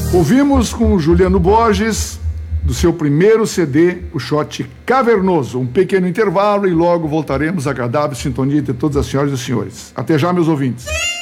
Ouvimos com o Juliano Borges, do seu primeiro CD, o Shot Cavernoso. Um pequeno intervalo e logo voltaremos à agradável sintonia de todas as senhoras e os senhores. Até já, meus ouvintes.